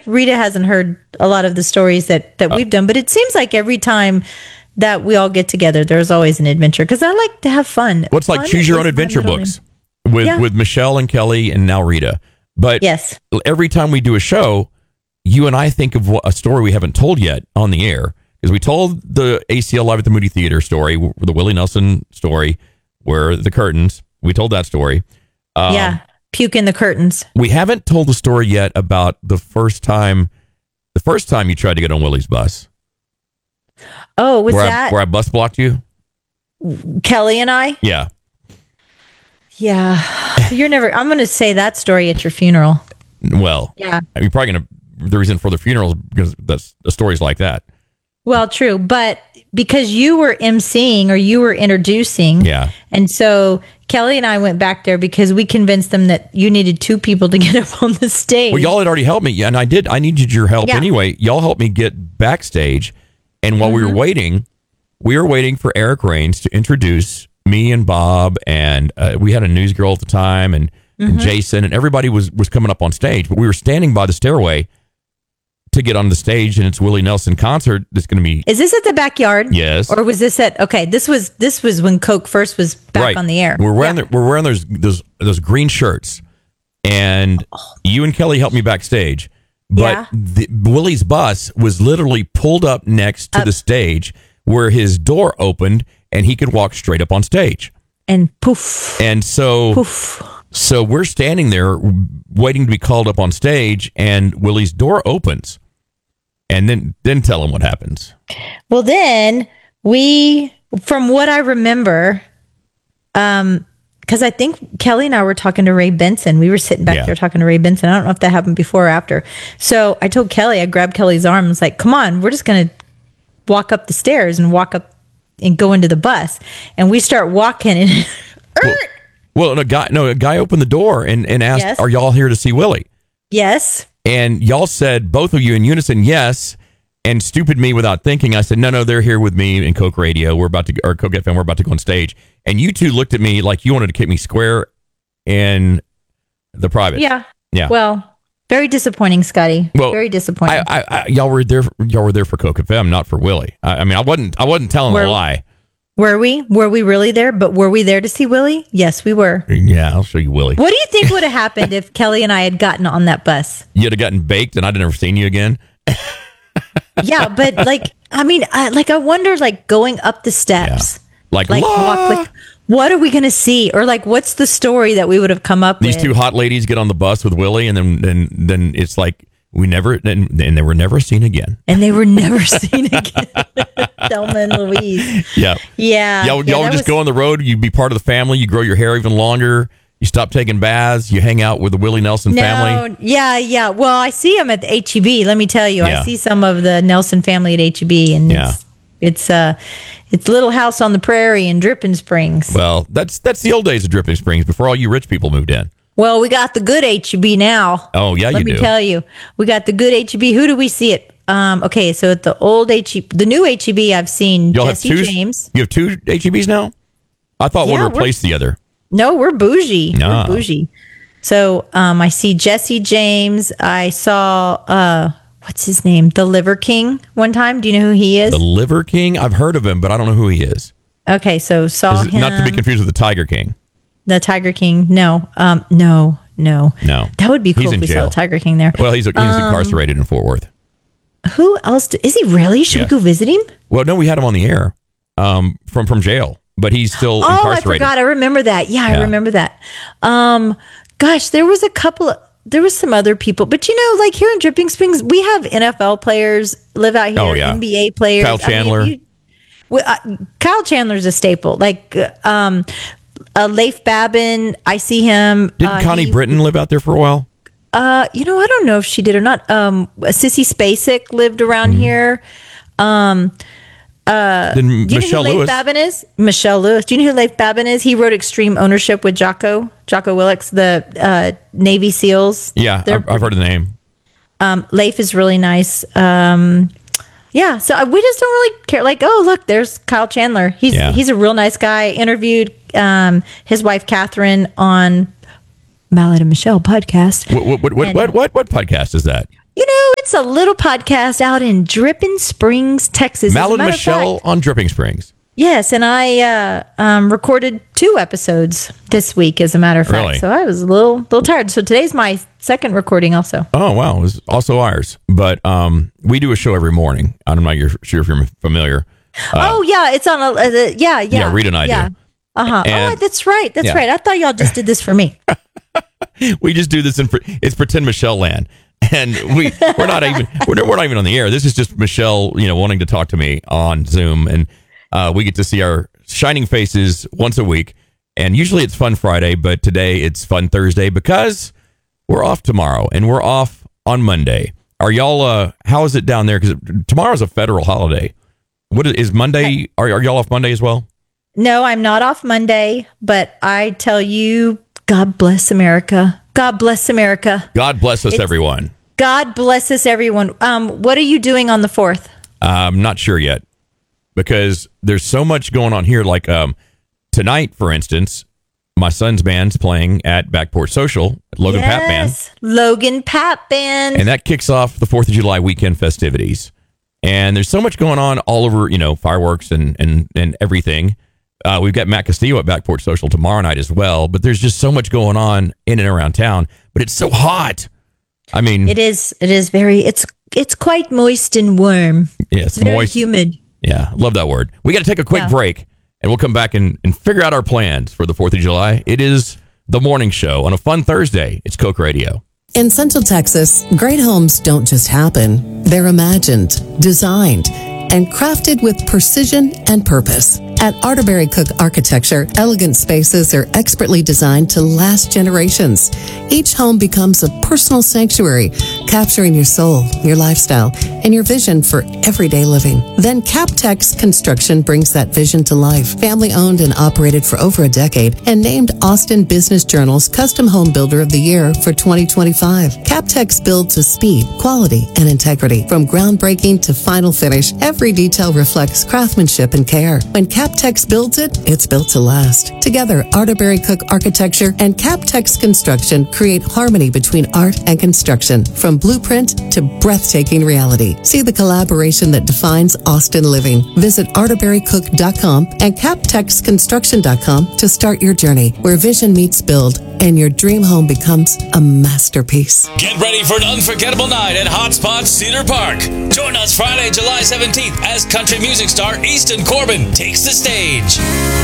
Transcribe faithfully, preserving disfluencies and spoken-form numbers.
Rita hasn't heard a lot of the stories that, that we've done, but it seems like every time that we all get together, there's always an adventure because I like to have fun. What's like fun choose your own adventure books with, yeah. with Michelle and Kelly and now Rita. But yes. every time we do a show, you and I think of a story we haven't told yet on the air. Because we told the A C L Live at the Moody Theater story, the Willie Nelson story, where the curtains, we told that story. Um, yeah, puke in the curtains. We haven't told the story yet about the first time, the first time you tried to get on Willie's bus. Oh, was where that? I, where I bus blocked you? Kelly and I? Yeah. Yeah. You're never, I'm going to say that story at your funeral. Well, yeah. You're probably going to, the reason for the funeral is because that's the stories like that. Well, true, but because you were emceeing or you were introducing, yeah, and so Kelly and I went back there because we convinced them that you needed two people to get up on the stage. Well, y'all had already helped me, and I did. I needed your help yeah. anyway. Y'all helped me get backstage, and while mm-hmm. we were waiting, we were waiting for Eric Rains to introduce me and Bob, and uh, we had a news girl at the time, and, mm-hmm. and Jason, and everybody was was coming up on stage, but we were standing by the stairway to get on the stage, and it's Willie Nelson concert that's going to be. Is this at the backyard? Yes. Or was this at? Okay, this was this was when Coke first was back right. on the air. We're wearing yeah. the, we're wearing those those those green shirts, and oh. you and Kelly helped me backstage. But yeah. the, Willie's bus was literally pulled up next to up. the stage, where his door opened and he could walk straight up on stage. And poof. And so. Poof. So we're standing there waiting to be called up on stage, and Willie's door opens. And then, then tell him what happens. Well, then we, from what I remember, um, because I think Kelly and I were talking to Ray Benson. We were sitting back yeah. there talking to Ray Benson. I don't know if that happened before or after. So I told Kelly, I grabbed Kelly's arm and was like, come on, we're just going to walk up the stairs and walk up and go into the bus. And we start walking and well, well, a guy, no, a guy opened the door and, and asked, yes. are y'all here to see Willie? Yes. And y'all said, both of you in unison, yes. And stupid me without thinking, I said, no, no, they're here with me in Coke Radio. We're about to, or Coke F M, we're about to go on stage. And you two looked at me like you wanted to kick me square in the private. Yeah. Yeah. Well, very disappointing, Scotty. Well, very disappointing. I, I, I, y'all were there, y'all were there for Coke F M, not for Willie. I, I mean, I wasn't, I wasn't telling were, a lie. Were we? Were we really there? But were we there to see Willie? Yes, we were. Yeah, I'll show you Willie. What do you think would have happened if Kelly and I had gotten on that bus? You'd have gotten baked and I'd have never seen you again. Yeah, but like, I mean, I, like, I wonder, like, going up the steps, yeah. like, like, walk, like, what are we going to see? Or like, what's the story that we would have come up These with? These two hot ladies get on the bus with Willie, and then then then it's like we never, and, and they were never seen again. And they were never seen again. Thelma and Louise. Yeah, yeah. Y'all, yeah, y'all would just was... go on the road. You'd be part of the family. You grow your hair even longer. You stop taking baths. You hang out with the Willie Nelson no, family. Yeah, yeah. Well, I see them at the H E B. Let me tell you, yeah. I see some of the Nelson family at H E B, and yeah. it's it's uh it's Little House on the Prairie in Dripping Springs. Well, that's that's the old days of Dripping Springs before all you rich people moved in. Well, we got the good H E B now. Oh yeah, Let you me do. tell you, we got the good H E B. Who do we see it? Um, okay, so at the old H E B, the new H E B, I've seen Y'all Jesse have two, James. You have two H E Bs now? I thought Yeah, one replaced the other. No, we're bougie. No. We're bougie. So um, I see Jesse James. I saw, uh, what's his name? The Liver King one time. Do you know who he is? The Liver King? I've heard of him, but I don't know who he is. Okay, so saw Is it- him. Not to be confused with the Tiger King. The Tiger King. No, um, no, no. No. That would be cool He's if in we jail. saw the Tiger King there. Well, he's, he's Um, incarcerated in Fort Worth. Who else? Do, is he really? Should Yeah. we go visit him? Well, no, we had him on the air um, from, from jail, but he's still Oh, I incarcerated. forgot. I remember that. Yeah, Yeah. I remember that. Um, gosh, there was a couple of, there was some other people, but you know, like here in Dripping Springs, we have N F L players live out here, Oh, yeah. N B A players. Kyle I mean, Chandler. you- well, uh, Kyle Chandler's a staple. Like, uh, um, uh, Leif Babin, I see him. Didn't uh, Connie he- Britton live out there for a while? Uh, you know, I don't know if she did or not. Um, Sissy Spacek lived around Mm-hmm. here. Um, Then do you Michelle know who Lewis. Leif Babin is? Michelle Lewis. Do you know who Leif Babin is? He wrote Extreme Ownership with Jocko, Jocko Willix, the uh, Navy SEALs. Yeah, They're- I've, I've heard of the name. Um, Leif is really nice. Um, yeah, so we just don't really care. Like, oh, look, there's Kyle Chandler. He's Yeah. he's a real nice guy. Interviewed um, his wife Catherine on Mallet and Michelle podcast. What what what, what, And- what what what podcast is that? You know, it's a little podcast out in Dripping Springs, Texas. Mal and As a matter of Michelle fact. on Dripping Springs. Yes, and I uh, um, recorded two episodes this week, as a matter of fact. Really? So I was a little little tired. So today's my second recording also. Oh, wow. It was also ours. But um, we do a show every morning. I'm not sure if you're familiar. Uh, oh, yeah. It's on a, uh, yeah, yeah. Yeah, Rita and I yeah. do. Uh-huh. And- oh, that's right. That's yeah. right. I thought y'all just did this for me. We just do this in, pre- it's pretend Michelle land. And we, we're not even, we're, we're not even on the air. This is just Michelle, you know, wanting to talk to me on Zoom. And uh, we get to see our shining faces once a week. And usually it's Fun Friday, but today it's Fun Thursday because we're off tomorrow and we're off on Monday. Are y'all, uh, how is it down there? Because tomorrow's a federal holiday. What is, is Monday? Are, are y'all off Monday as well? No, I'm not off Monday, but I tell you, God bless America. God bless America. God bless us, It's- everyone. God bless us, everyone. Um, what are you doing on the fourth? I'm not sure yet because there's so much going on here. Like um, tonight, for instance, my son's band's playing at Backport Social, at Logan Pap Band, Yes, Logan Pap Band. and that kicks off the fourth of July weekend festivities. And there's so much going on all over, you know, fireworks and and and everything. Uh, we've got Matt Castillo at Backport Social tomorrow night as well. But there's just so much going on in and around town. But it's so hot. I mean, It is. It is very. It's it's quite moist and warm. yeah, it's Very moist. humid. Yeah, love that word. We got to take a quick Yeah. break, and we'll come back and, and figure out our plans for the fourth of July. It is the morning show on a fun Thursday. It's Coke Radio. In Central Texas, great homes don't just happen. They're imagined, designed, and crafted with precision and purpose. At Arterberry Cook Architecture, elegant spaces are expertly designed to last generations. Each home becomes a personal sanctuary, capturing your soul, your lifestyle, and your vision for everyday living. Then Captex Construction brings that vision to life. Family owned and operated for over a decade and named Austin Business Journal's Custom Home Builder of the Year for twenty twenty-five. Captex builds with speed, quality, and integrity. From groundbreaking to final finish, every detail reflects craftsmanship and care. When Captex builds it, it's built to last. Together, Arterberry Cook Architecture and Captex Construction create harmony between art and construction, from blueprint to breathtaking reality. See the collaboration that defines Austin living. Visit arterberry cook dot com and captex construction dot com to start your journey, where vision meets build and your dream home becomes a masterpiece. Get ready for an unforgettable night at Hotspot Cedar Park. Join us Friday, July seventeenth as country music star Easton Corbin takes the stage.